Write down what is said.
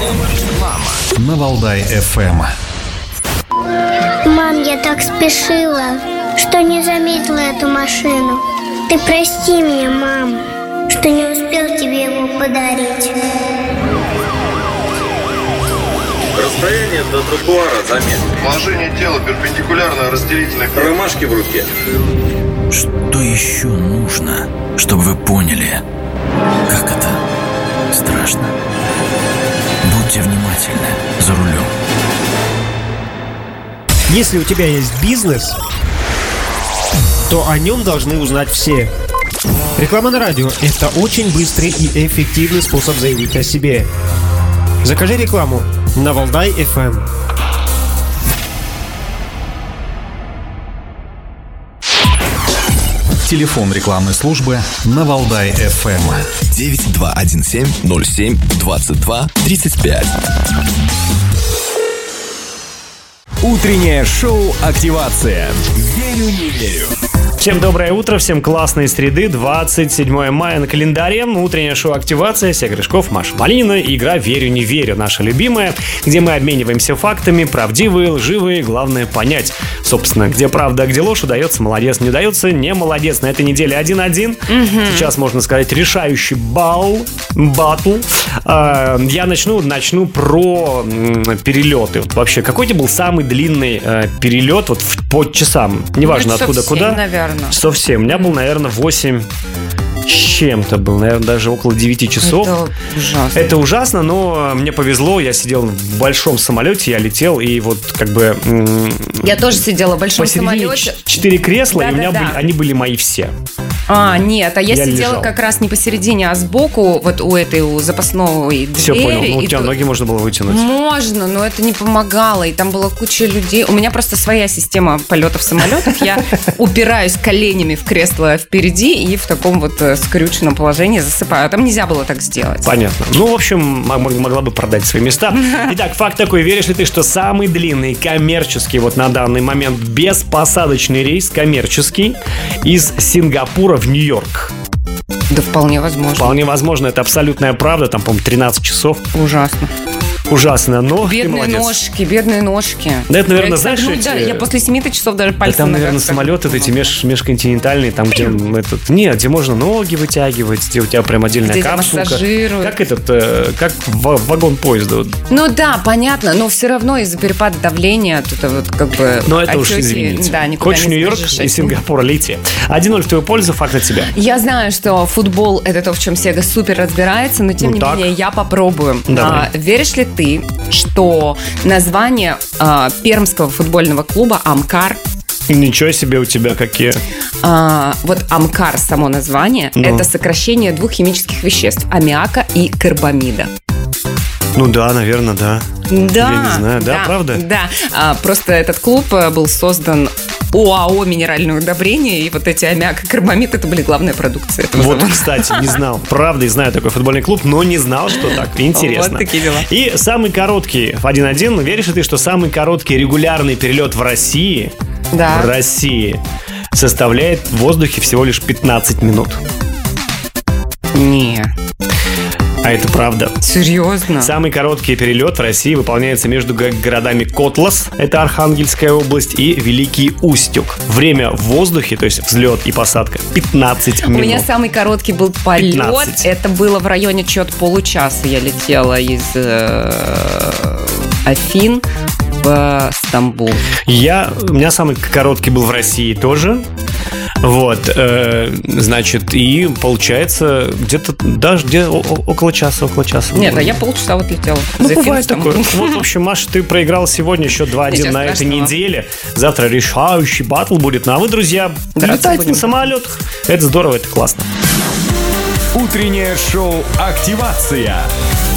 На Валдай-ФМ. Мам, я так спешила, что не заметила эту машину. Ты прости меня, мам, что не успел тебе его подарить. Расстояние до тротуара заметно. Положение тела перпендикулярно разделительной Ромашки в руке. Что еще нужно, чтобы вы поняли, как это страшно? Будьте внимательны за рулем. Если у тебя есть бизнес, то о нем должны узнать все. Реклама на радио – это очень быстрый и эффективный способ заявить о себе. Закажи рекламу на Валдай-ФМ. Телефон рекламной службы на Валдай-ФМ. 9217-07-22-35. Утреннее шоу «Активация». Верю, не верю. Всем доброе утро, всем классной среды, 27 мая на календаре. Утреннее шоу «Активация», Сергей Рыжков, Маша Малинина. Игра «Верю, не верю», наша любимая, где мы обмениваемся фактами, правдивые, лживые, главное понять. Собственно, где правда, а где ложь, удается, молодец, не удается, не молодец. На этой неделе 1-1. Сейчас, можно сказать, решающий батл. Я начну про перелеты. Вот вообще, какой тебе был самый длинный перелет вот по часам? Неважно, откуда, куда. Наверное. Часов 7. У меня был, наверное, 8 с чем-то был, наверное, даже около 9 часов. Это ужасно. Это ужасно, но мне повезло, я сидел в большом самолете, я летел, и вот как бы... Я тоже сидела в большом самолете. 4 кресла, да, и у меня да. они были мои все. Нет, я сидела лежал. как раз не посередине, а сбоку, вот у запасной двери. Все, понял. Ну, у тебя ноги можно было вытянуть. Можно, но это не помогало, и там была куча людей. У меня просто своя система полетов в самолетах. Я упираюсь коленями в кресло впереди и в таком вот скрюченном положении засыпаю. А там нельзя было так сделать. Понятно. Ну, в общем, могла бы продать свои места. Итак, факт такой. Веришь ли ты, что самый длинный коммерческий вот на данный момент беспосадочный рейс коммерческий из Сингапура в Нью-Йорк? Да, вполне возможно. Вполне возможно. Это абсолютная правда. Там, по-моему, 13 часов. Ужасно. Ужасно, но бедные ножки. Да, это, наверное, знаешь, я после 7 часов даже пальцем. Да, там, наверное, самолеты эти межконтинентальные, там, где где можно ноги вытягивать, где у тебя прям отдельная капсулка. Как вагон поезда. Ну да, понятно, но все равно из-за перепада давления тут вот как бы... Но это уж извините. Да, хочешь в Нью-Йорк и Сингапур, лети. 1-0 в твою пользу, факт от тебя. Я знаю, что футбол – это то, в чем Сега супер разбирается, но тем не менее я попробую. Веришь ли ты, что название пермского футбольного клуба «Амкар»? Ничего себе у тебя какие. Вот «Амкар» само название – это сокращение 2 химических веществ – аммиака и карбамида. Ну да, наверное, да. Да. Я не знаю, да, правда? Да. Просто этот клуб был создан ОАО «Минеральное удобрение», и вот эти аммиак и карбамид – это были главная продукция этого Вот, завода. кстати, не знал. Правда, и знаю такой футбольный клуб, но не знал, что так. Интересно. Вот такие дела. И самый короткий, в 1-1, веришь ли ты, что самый короткий регулярный перелет в России, составляет в воздухе всего лишь 15 минут? Не. А это правда. Серьезно? Самый короткий перелет в России выполняется между городами Котлас, это Архангельская область, и Великий Устюг. Время в воздухе, то есть взлет и посадка, 15 минут. У меня самый короткий был полет. 15. Это было в районе чего-то получаса. Я летела из Афин в Стамбул. У меня самый короткий был в России тоже. Вот, значит, и получается где-то даже около часа. Нет, я полчаса вот летела. Ну, бывает такое. Вот, в общем, Маша, ты проиграл сегодня еще 2-1 на этой неделе. Завтра решающий батл будет. Ну, а вы, друзья, летайте на самолетах. Это здорово, это классно. Утреннее шоу «Активация».